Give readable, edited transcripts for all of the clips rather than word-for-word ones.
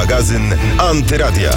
Magazyn Antyradia.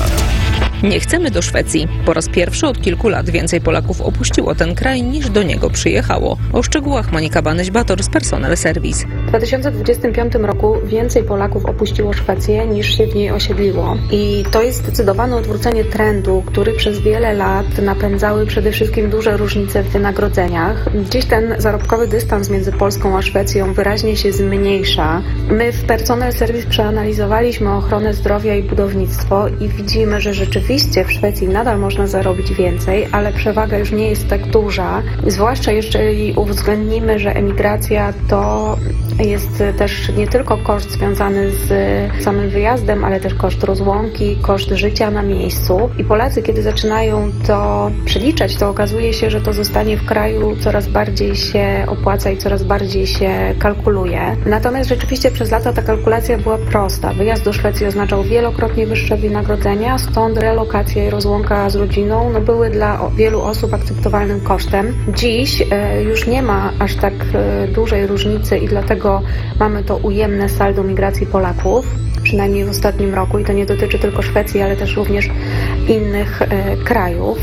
Nie chcemy do Szwecji. Po raz pierwszy od kilku lat więcej Polaków opuściło ten kraj niż do niego przyjechało. O szczegółach Monika Banyś-Bator z Personal Service. W 2025 roku więcej Polaków opuściło Szwecję niż się w niej osiedliło. I to jest zdecydowane odwrócenie trendu, który przez wiele lat napędzały przede wszystkim duże różnice w wynagrodzeniach. Dziś ten zarobkowy dystans między Polską a Szwecją wyraźnie się zmniejsza. My w Personal Service przeanalizowaliśmy ochronę zdrowia i budownictwo i widzimy, że rzeczywiście w Szwecji nadal można zarobić więcej, ale przewaga już nie jest tak duża, zwłaszcza jeżeli uwzględnimy, że emigracja to jest też nie tylko koszt związany z samym wyjazdem, ale też koszt rozłąki, koszt życia na miejscu. I Polacy, kiedy zaczynają to przeliczać, to okazuje się, że to zostanie w kraju coraz bardziej się opłaca i coraz bardziej się kalkuluje. Natomiast rzeczywiście przez lata ta kalkulacja była prosta. Wyjazd do Szwecji oznaczał wielokrotnie wyższe wynagrodzenia, stąd relokacja i rozłąka z rodziną były dla wielu osób akceptowalnym kosztem. Dziś już nie ma aż tak dużej różnicy i dlatego mamy to ujemne saldo migracji Polaków, przynajmniej w ostatnim roku, i to nie dotyczy tylko Szwecji, ale też również innych krajów.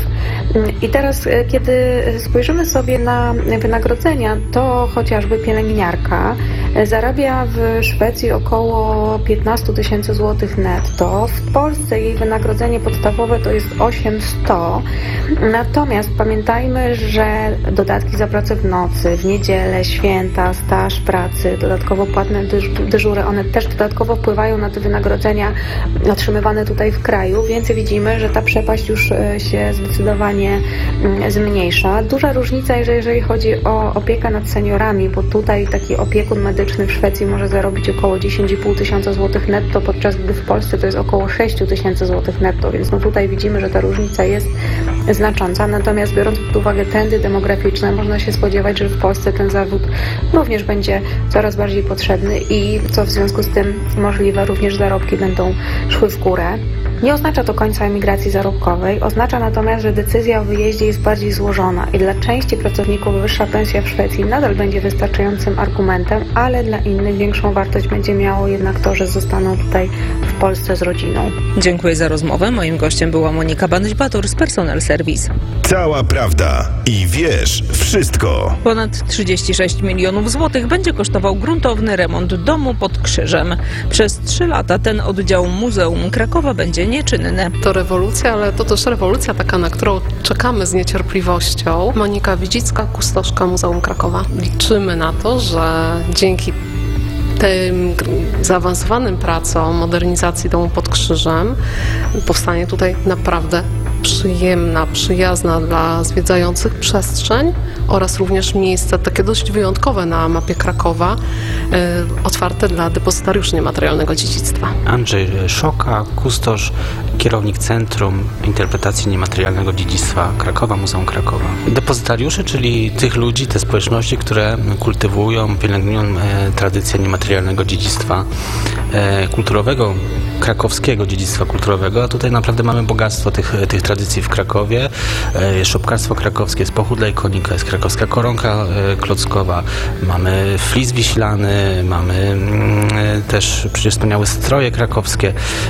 I teraz, kiedy spojrzymy sobie na wynagrodzenia, to chociażby pielęgniarka zarabia w Szwecji około 15 000 złotych netto. W Polsce jej wynagrodzenie podstawowe to jest 800. Natomiast pamiętajmy, że dodatki za pracę w nocy, w niedzielę, święta, staż pracy, dodatkowo płatne dyżury, one też dodatkowo wpływają na te wynagrodzenia otrzymywane tutaj w kraju, więc widzimy, że ta przepaść już się zdecydowanie zmniejsza. Duża różnica, jeżeli chodzi o opiekę nad seniorami, bo tutaj taki opiekun medyczny w Szwecji może zarobić około 10,5 tysiąca złotych netto, podczas gdy w Polsce to jest około 6 000 złotych netto, więc tutaj widzimy, że ta różnica jest znacząca. Natomiast biorąc pod uwagę trendy demograficzne, można się spodziewać, że w Polsce ten zawód również będzie coraz bardziej potrzebny i co w związku z tym możliwe, również zarobki będą szły w górę. Nie oznacza to końca emigracji zarobkowej, oznacza natomiast, że decyzja o wyjeździe jest bardziej złożona i dla części pracowników wyższa pensja w Szwecji nadal będzie wystarczającym argumentem, ale dla innych większą wartość będzie miało jednak to, że zostaną tutaj w Polsce z rodziną. Dziękuję za rozmowę. Moim gościem była Monika Banyś-Bator z Personal Service. Cała prawda i wiesz wszystko. Ponad 36 milionów złotych będzie kosztował gruntowny remont domu pod Krzyżem. Przez 3 lata ten oddział Muzeum Krakowa będzie nieczynny. To rewolucja, ale to też rewolucja taka, na którą czekamy z niecierpliwością. Monika Widzicka, kustoszka Muzeum Krakowa. Liczymy na to, że dzięki tym zaawansowanym pracom modernizacji domu pod Krzyżem powstanie tutaj naprawdę przyjemna, przyjazna dla zwiedzających przestrzeń oraz również miejsce takie dość wyjątkowe na mapie Krakowa, otwarte dla depozytariuszy niematerialnego dziedzictwa. Andrzej Szoka, kustosz, kierownik Centrum Interpretacji Niematerialnego Dziedzictwa Krakowa, Muzeum Krakowa. Depozytariuszy, czyli tych ludzi, te społeczności, które kultywują, pielęgnują tradycję niematerialnego dziedzictwa kulturowego, krakowskiego dziedzictwa kulturowego, a tutaj naprawdę mamy bogactwo tych tradycji w Krakowie. Jest szopkarstwo krakowskie, jest pochód lejkonika, jest krakowska koronka klockowa, mamy flis wiślany, mamy też przecież wspaniałe stroje krakowskie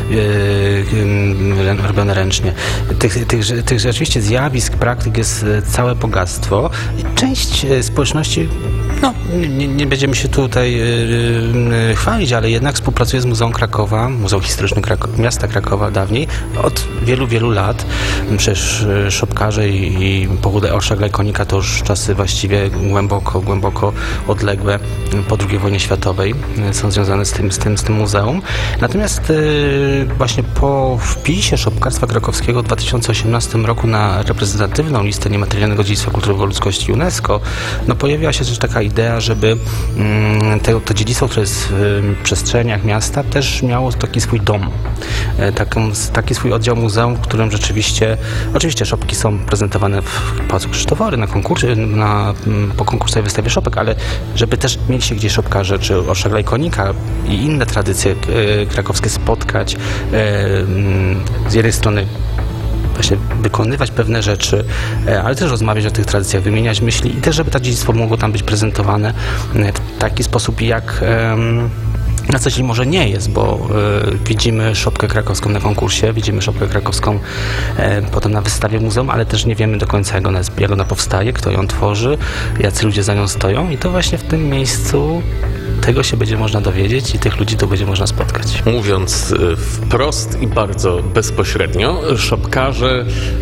robione ręcznie. Tych rzeczywiście zjawisk, praktyk jest całe bogactwo i część społeczności, nie będziemy się tutaj chwalić, ale jednak współpracuje z Muzeum Krakowa, Muzeum Historycznym Miasta Krakowa dawniej, od wielu, wielu lat. Przecież szopkarze i pochód orszak lejkonika to już czasy właściwie głęboko odległe po II wojnie światowej są związane z tym muzeum. Natomiast właśnie po wpisie szopkarstwa krakowskiego w 2018 roku na reprezentatywną listę niematerialnego dziedzictwa kulturowego ludzkości UNESCO, pojawiła się też taka idea, żeby to dziedzictwo, które jest w przestrzeniach miasta, też miało taki swój dom, taki swój oddział muzeum, w którym oczywiście szopki są prezentowane w Pałacu Krzysztofory, na konkursie, po konkursowej wystawie szopek, ale żeby też mieć się gdzieś szopkarze, czy orszak lejkonika i inne tradycje krakowskie spotkać, z jednej strony właśnie wykonywać pewne rzeczy, ale też rozmawiać o tych tradycjach, wymieniać myśli i też, żeby to dziedzictwo mogło tam być prezentowane w taki sposób, na coś może nie jest, bo widzimy szopkę krakowską na konkursie, widzimy szopkę krakowską potem na wystawie w muzeum, ale też nie wiemy do końca, jak ona powstaje, kto ją tworzy, jacy ludzie za nią stoją i to właśnie w tym miejscu tego się będzie można dowiedzieć i tych ludzi tu będzie można spotkać. Mówiąc wprost i bardzo bezpośrednio, szopkarze,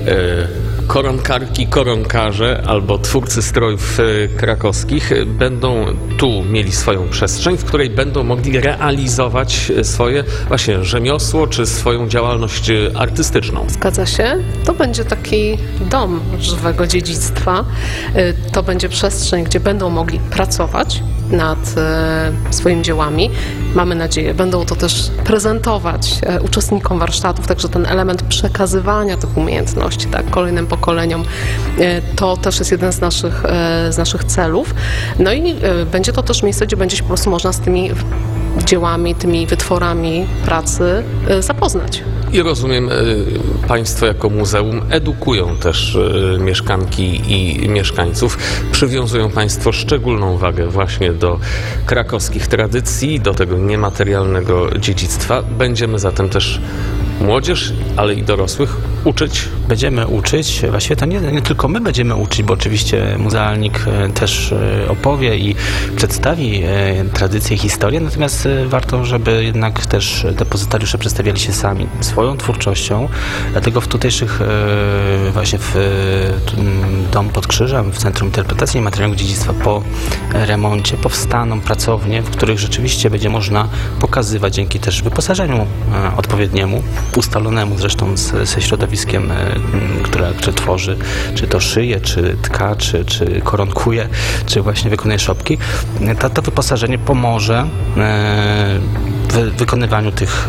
koronkarki, koronkarze albo twórcy strojów krakowskich będą tu mieli swoją przestrzeń, w której będą mogli realizować swoje właśnie rzemiosło czy swoją działalność artystyczną. Zgadza się. To będzie taki dom żywego dziedzictwa. To będzie przestrzeń, gdzie będą mogli pracować nad swoimi dziełami. Mamy nadzieję, będą to też prezentować uczestnikom warsztatów, także ten element przekazywania tych umiejętności kolejnym pokoleniom, to też jest jeden z naszych celów. No i będzie to też miejsce, gdzie będzie się po prostu można z tymi dziełami, tymi wytworami pracy zapoznać. I rozumiem, Państwo jako muzeum edukują też mieszkanki i mieszkańców. Przywiązują Państwo szczególną wagę właśnie do krakowskich tradycji, do tego niematerialnego dziedzictwa. Będziemy zatem też młodzież, ale i dorosłych uczyć. Będziemy uczyć, właściwie to nie tylko my będziemy uczyć, bo oczywiście muzealnik też opowie i przedstawi tradycje i historię, natomiast warto, żeby jednak też depozytariusze przedstawiali się sami swoją twórczością, dlatego w tutejszych właśnie w Dom pod Krzyżem, w Centrum Interpretacji Niematerialnego Dziedzictwa po remoncie powstaną pracownie, w których rzeczywiście będzie można pokazywać dzięki też wyposażeniu odpowiedniemu, ustalonemu zresztą ze środowiskiem, które tworzy, czy to szyje, czy tka, czy koronkuje, czy właśnie wykonuje szopki. To wyposażenie pomoże w wykonywaniu tych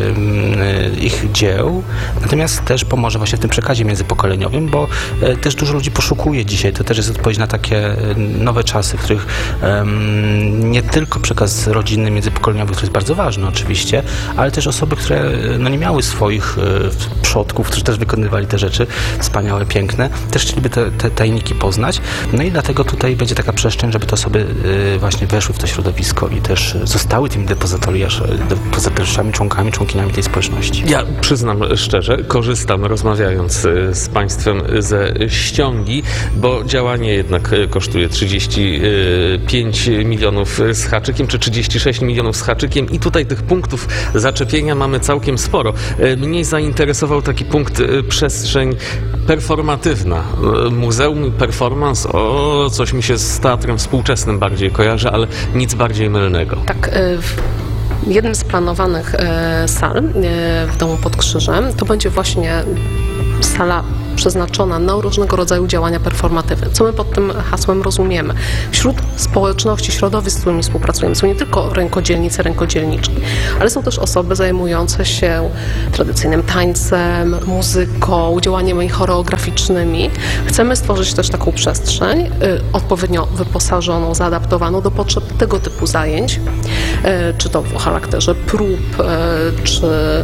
ich dzieł, natomiast też pomoże właśnie w tym przekazie międzypokoleniowym, bo też dużo ludzi poszukuje dzisiaj, to też jest odpowiedź na takie nowe czasy, w których nie tylko przekaz rodzinny, międzypokoleniowy, który jest bardzo ważny oczywiście, ale też osoby, które nie miały swoich przodków, którzy też wykonywali te rzeczy wspaniałe, piękne, też chcieliby te tajniki poznać, no i dlatego tutaj będzie taka przestrzeń, żeby te osoby właśnie weszły w to środowisko i też zostały tymi depozytariuszami, członkinami tej społeczności. Ja przyznam szczerze, korzystam rozmawiając z Państwem ze ściągi, bo działanie jednak kosztuje 35 milionów z haczykiem, czy 36 milionów z haczykiem i tutaj tych punktów zaczepienia mamy całkiem sporo. Mnie zainteresował taki punkt przestrzeń performatywna. Muzeum performance, coś mi się z teatrem współczesnym bardziej kojarzy, ale nic bardziej mylnego. Tak, jednym z planowanych sal w Domu pod Krzyżem to będzie właśnie sala przeznaczona na różnego rodzaju działania performatywne. Co my pod tym hasłem rozumiemy? Wśród społeczności, środowisk, z którymi współpracujemy, są nie tylko rękodzielnicy, rękodzielniczki, ale są też osoby zajmujące się tradycyjnym tańcem, muzyką, działaniami choreograficznymi. Chcemy stworzyć też taką przestrzeń odpowiednio wyposażoną, zaadaptowaną do potrzeb tego typu zajęć, czy to w charakterze prób, czy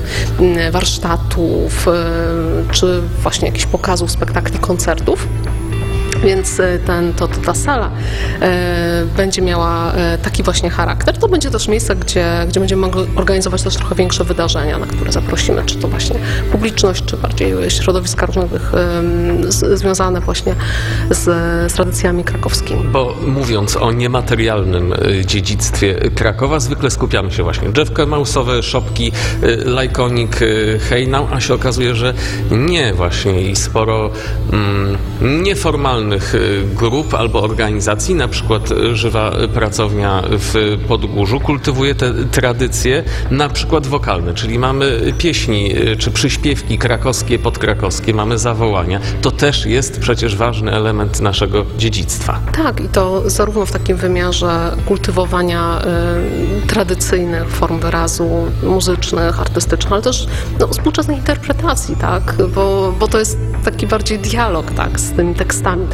warsztatów, czy właśnie jakichś pokazów, spektakli, koncertów. Więc ta sala będzie miała taki właśnie charakter. To będzie też miejsce, gdzie będziemy mogli organizować też trochę większe wydarzenia, na które zaprosimy, czy to właśnie publiczność, czy bardziej środowiska różnych związane właśnie z tradycjami krakowskimi. Bo mówiąc o niematerialnym dziedzictwie Krakowa, zwykle skupiamy się właśnie drzewka mausowe, szopki, lajkonik, hejnał, a się okazuje, że nie właśnie i sporo nieformalnych grup albo organizacji, na przykład Żywa Pracownia w Podgórzu kultywuje te tradycje, na przykład wokalne, czyli mamy pieśni czy przyśpiewki krakowskie, podkrakowskie, mamy zawołania. To też jest przecież ważny element naszego dziedzictwa. Tak, i to zarówno w takim wymiarze kultywowania tradycyjnych form wyrazu muzycznych, artystycznych, ale też współczesnej interpretacji, tak, bo to jest taki bardziej dialog, tak, z tymi tekstami tradycyjnymi,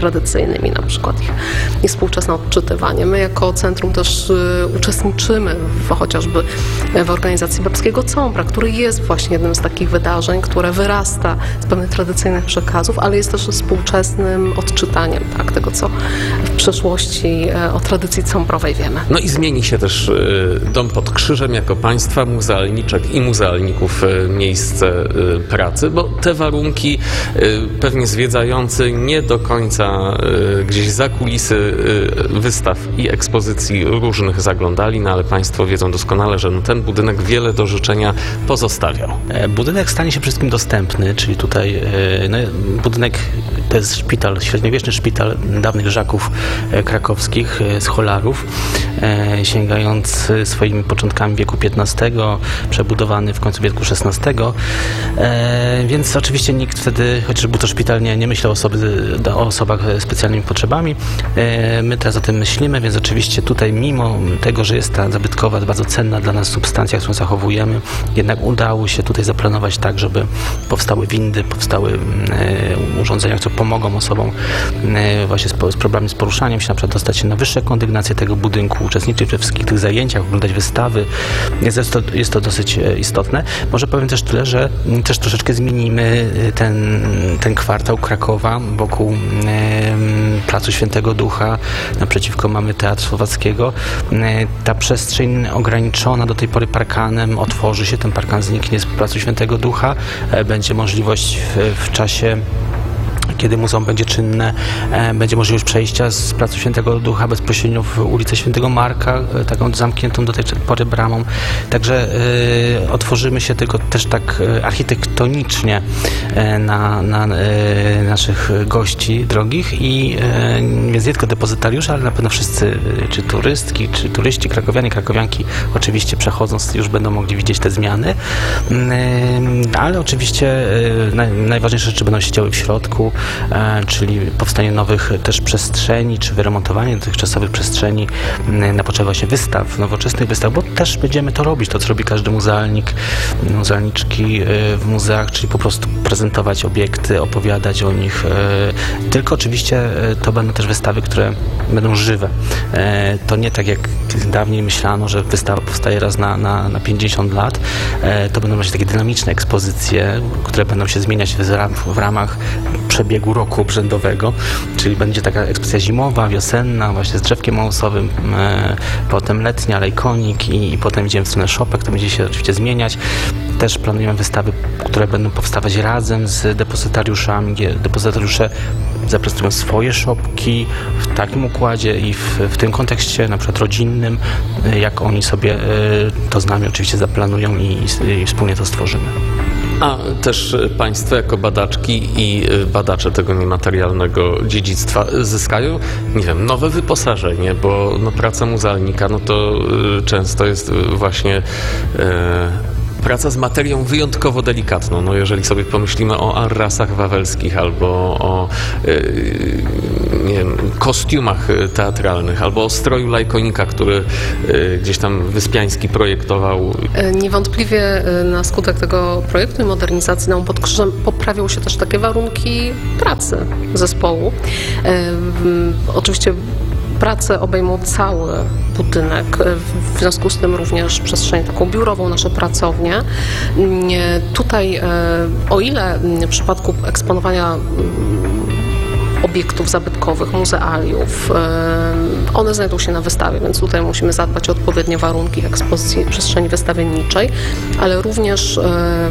tradycyjnymi, na przykład ich współczesne odczytywanie. My jako centrum też uczestniczymy chociażby w organizacji Babskiego Cąbra, który jest właśnie jednym z takich wydarzeń, które wyrasta z pewnych tradycyjnych przekazów, ale jest też współczesnym odczytaniem tego, co w przeszłości o tradycji cąbrowej wiemy. No i zmieni się też Dom pod Krzyżem jako państwa muzealniczek i muzealników miejsce pracy, bo te warunki pewnie zwiedzający nie do końca gdzieś za kulisy wystaw i ekspozycji różnych zaglądali, no ale państwo wiedzą doskonale, że ten budynek wiele do życzenia pozostawiał. Budynek stanie się wszystkim dostępny, czyli tutaj budynek to jest szpital, średniowieczny szpital dawnych Żaków krakowskich, scholarów, sięgając swoimi początkami wieku XV, przebudowany w końcu wieku XVI, więc oczywiście nikt wtedy, chociaż był to szpital, nie myślał o osobach z specjalnymi potrzebami. My teraz o tym myślimy, więc oczywiście tutaj mimo tego, że jest ta zabytkowa, bardzo cenna dla nas substancja, którą zachowujemy, jednak udało się tutaj zaplanować tak, żeby powstały windy, powstały urządzenia, które pomogą osobom właśnie z problemem z poruszaniem się, na przykład dostać się na wyższe kondygnacje tego budynku, uczestniczyć we wszystkich tych zajęciach, oglądać wystawy. Jest to dosyć istotne. Może powiem też tyle, że też troszeczkę zmienimy ten kwartał Krakowa wokół Placu Świętego Ducha. Naprzeciwko mamy Teatr Słowackiego. Ta przestrzeń ograniczona do tej pory parkanem otworzy się, ten parkan zniknie z Placu Świętego Ducha. Będzie możliwość w czasie, kiedy muzeum będzie czynne, będzie możliwość przejścia z Placu Świętego Ducha bezpośrednio w ulicę Świętego Marka, taką zamkniętą do tej pory bramą. Także otworzymy się tylko też tak architektonicznie na naszych gości drogich i więc nie tylko depozytariusze, ale na pewno wszyscy, czy turystki, czy turyści, krakowianie, krakowianki oczywiście przechodząc już będą mogli widzieć te zmiany, ale oczywiście najważniejsze rzeczy będą się działy w środku, czyli powstanie nowych też przestrzeni, czy wyremontowanie dotychczasowych przestrzeni na potrzeby właśnie wystaw, nowoczesnych wystaw, bo też będziemy to robić, to co robi każdy muzealnik, muzealniczki w muzeach, czyli po prostu prezentować obiekty, opowiadać o nich, tylko oczywiście to będą też wystawy, które będą żywe. To nie tak jak dawniej myślano, że wystawa powstaje raz na 50 lat, to będą właśnie takie dynamiczne ekspozycje, które będą się zmieniać w ramach przebiegu roku obrzędowego, czyli będzie taka ekspozycja zimowa, wiosenna, właśnie z drzewkiem małosowym, potem letnia, lejkonik i potem idziemy w stronę szopek, to będzie się oczywiście zmieniać. Też planujemy wystawy, które będą powstawać razem z depozytariuszami, gdzie depozytariusze zaprezentują swoje szopki w takim układzie i w tym kontekście na przykład rodzinnym, jak oni sobie to z nami oczywiście zaplanują i wspólnie to stworzymy. A też państwo jako badaczki i badacze tego niematerialnego dziedzictwa zyskają, nie wiem, nowe wyposażenie, bo praca muzealnika, to często jest właśnie praca z materią wyjątkowo delikatną. Jeżeli sobie pomyślimy o arrasach wawelskich albo o nie wiem, kostiumach teatralnych, albo o stroju lajkonika, który gdzieś tam Wyspiański projektował. Niewątpliwie na skutek tego projektu i modernizacji Domu pod Krzyżem poprawią się też takie warunki pracy zespołu. Oczywiście prace obejmą cały budynek, w związku z tym również przestrzeń taką biurową, nasze pracownie. Tutaj, o ile w przypadku eksponowania obiektów zabytkowych, muzealiów, one znajdą się na wystawie, więc tutaj musimy zadbać o odpowiednie warunki ekspozycji przestrzeni wystawienniczej, ale również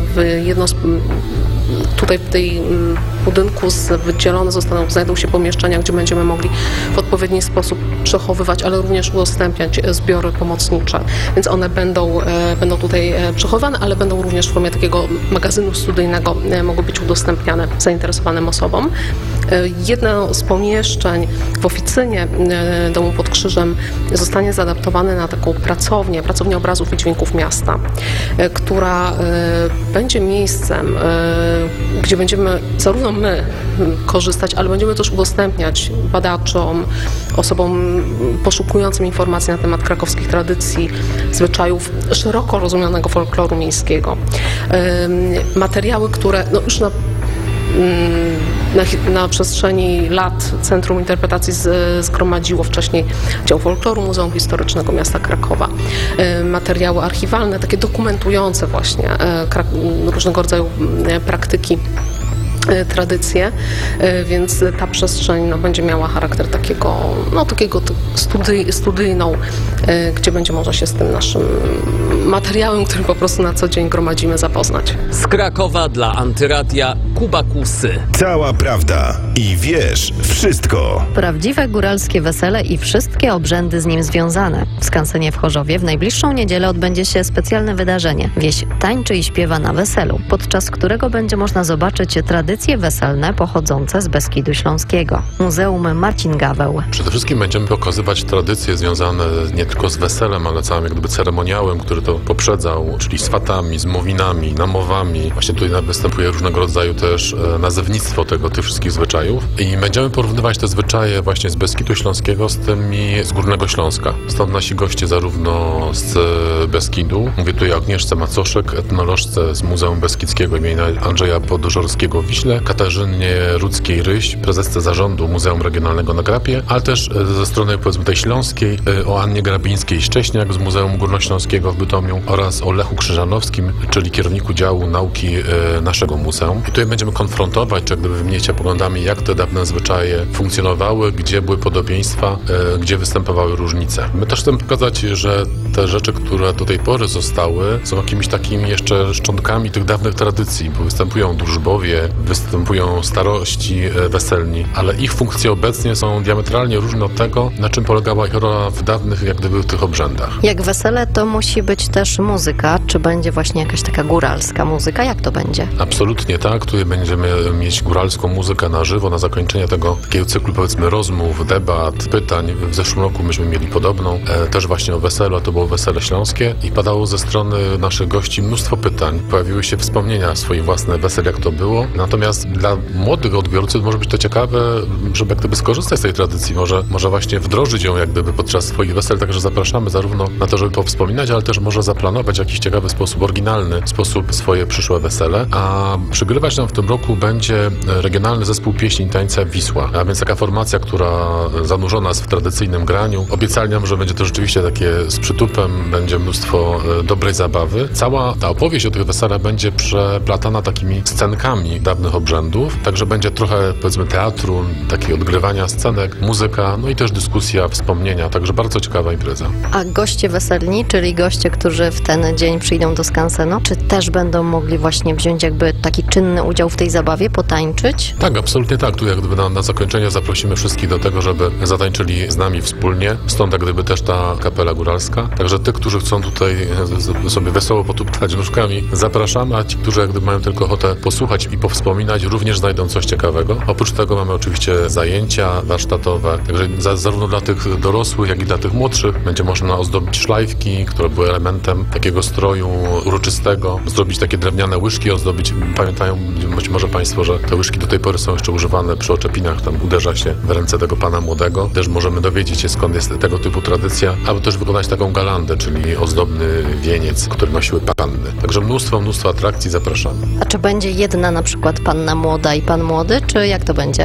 tutaj w tej budynku wydzielone znajdą się pomieszczenia, gdzie będziemy mogli w odpowiedni sposób przechowywać, ale również udostępniać zbiory pomocnicze. Więc one będą tutaj przechowane, ale będą również w formie takiego magazynu studyjnego mogą być udostępniane zainteresowanym osobom. Jedno z pomieszczeń w oficynie Domu pod Krzyżem zostanie zaadaptowane na taką pracownię obrazów i dźwięków miasta, która będzie miejscem, gdzie będziemy zarówno my korzystać, ale będziemy też udostępniać badaczom, osobom poszukującym informacji na temat krakowskich tradycji, zwyczajów, szeroko rozumianego folkloru miejskiego. Materiały, które już Na przestrzeni lat Centrum Interpretacji zgromadziło wcześniej dział folkloru Muzeum Historycznego Miasta Krakowa. Materiały archiwalne, takie dokumentujące właśnie różnego rodzaju praktyki, tradycje, więc ta przestrzeń będzie miała charakter takiego studyjną, gdzie będzie można się z tym naszym materiałem, który po prostu na co dzień gromadzimy, zapoznać. Z Krakowa dla Antyradia Kuba Kusy. Cała prawda i wiesz wszystko. Prawdziwe góralskie wesele i wszystkie obrzędy z nim związane. W skansenie w Chorzowie w najbliższą niedzielę odbędzie się specjalne wydarzenie. Wieś tańczy i śpiewa na weselu, podczas którego będzie można zobaczyć tradycje weselne pochodzące z Beskidu Śląskiego. Muzeum Marcin Gaweł. Przede wszystkim będziemy pokazywać tradycje związane nie tylko z weselem, ale całym jak gdyby ceremoniałem, który to poprzedzał, czyli z fatami, z mowinami, namowami. Właśnie tutaj występuje różnego rodzaju też nazewnictwo tych wszystkich zwyczajów. I będziemy porównywać te zwyczaje właśnie z Beskidu Śląskiego z tymi z Górnego Śląska. Stąd nasi goście zarówno z Beskidu, mówię tutaj o Agnieszce Macoszek, etnolożce z Muzeum Beskidzkiego imienia Andrzeja Podżorskiego w Wiśle, Katarzynie Rudzkiej-Ryś, prezesce zarządu Muzeum Regionalnego na Grapie, ale też ze strony powiedzmy tej śląskiej o Annie Grabińskiej-Szcześniak z Muzeum Górnośląskiego w Bytomiu oraz o Lechu Krzyżanowskim, czyli kierowniku działu nauki naszego muzeum. I tutaj będziemy konfrontować, czy jak gdyby wymienić poglądami, jak te dawne zwyczaje funkcjonowały, gdzie były podobieństwa, gdzie występowały różnice. My też chcemy pokazać, że te rzeczy, które do tej pory zostały, są jakimiś takimi jeszcze szczątkami tych dawnych tradycji, bo występują drużbowie, występują starości weselni, ale ich funkcje obecnie są diametralnie różne od tego, na czym polegała ich rola w dawnych, jak gdyby, tych obrzędach. Jak wesele, to musi być też muzyka. Czy będzie właśnie jakaś taka góralska muzyka? Jak to będzie? Absolutnie tak. Tutaj będziemy mieć góralską muzykę na żywo, na zakończenie tego takiego cyklu, powiedzmy, rozmów, debat, pytań. W zeszłym roku myśmy mieli podobną, też właśnie o weselu, a to było Wesele Śląskie i padało ze strony naszych gości mnóstwo pytań. Pojawiły się wspomnienia swoich własnych wesel, jak to było. Natomiast dla młodych odbiorców może być to ciekawe, żeby jak gdyby skorzystać z tej tradycji, może właśnie wdrożyć ją jak gdyby podczas swoich wesel, także zapraszamy zarówno na to, żeby powspominać, ale też może zaplanować w jakiś ciekawy sposób, oryginalny sposób swoje przyszłe wesele. A przygrywać nam w tym roku będzie Regionalny Zespół Pieśni i Tańca Wisła, a więc taka formacja, która zanurzona jest w tradycyjnym graniu. Obiecali nam, że będzie to rzeczywiście takie z przytupem, będzie mnóstwo dobrej zabawy. Cała ta opowieść o tych weselach będzie przeplatana takimi scenkami dawnych obrzędów, także będzie trochę, powiedzmy, teatru, takiego odgrywania scenek, muzyka, no i też dyskusja, wspomnienia, także bardzo ciekawa impreza. A goście weselni, czyli goście, którzy w ten dzień przyjdą do skansenu, czy też będą mogli właśnie wziąć jakby taki czynny udział w tej zabawie, potańczyć? Tak, absolutnie tak. Tu jak gdyby na zakończenie zaprosimy wszystkich do tego, żeby zatańczyli z nami wspólnie. Stąd jak gdyby też ta kapela góralska. Także tych, którzy chcą tutaj sobie wesoło potuptać nóżkami, zapraszamy, a ci, którzy jak gdyby mają tylko ochotę posłuchać i powspominać, również znajdą coś ciekawego. Oprócz tego mamy oczywiście zajęcia warsztatowe, także zarówno dla tych dorosłych, jak i dla tych młodszych będzie można ozdobić szlajfki, które były elementem takiego stroju uroczystego, zrobić takie drewniane łyżki, ozdobić. Pamiętają być może Państwo, że te łyżki do tej pory są jeszcze używane przy oczepinach, tam uderza się w ręce tego pana młodego. Też możemy dowiedzieć się, skąd jest tego typu tradycja, albo też wykonać taką galandę, czyli ozdobny wieniec, który nosiły panny. Także mnóstwo atrakcji, zapraszamy. A czy będzie jedna na przykład panna młoda i pan młody, czy jak to będzie?